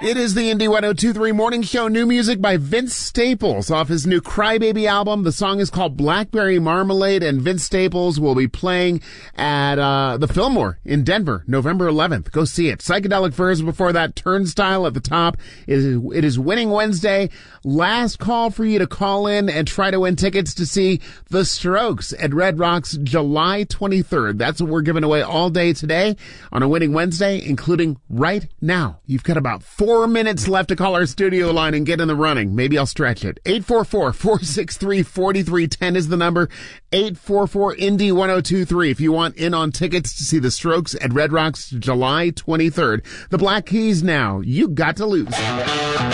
It is the Indie 102.3 Morning Show. New music by Vince Staples off his new Crybaby album. The song is called Blackberry Marmalade, and Vince Staples will be playing at the Fillmore in Denver, November 11th. Go see it. Psychedelic Furs before that. Turnstile at the top. It is Winning Wednesday. Last call for you to call in and try to win tickets to see The Strokes at Red Rocks July 23rd. That's what we're giving away all day today on a Winning Wednesday, including right now. You've got about 4 minutes left to call our studio line and get in the running. Maybe I'll stretch it. 844-463-4310 is the number. 844-INDIE-1023 if you want in on tickets to see The Strokes at Red Rocks July 23rd. The Black Keys now. You got to lose.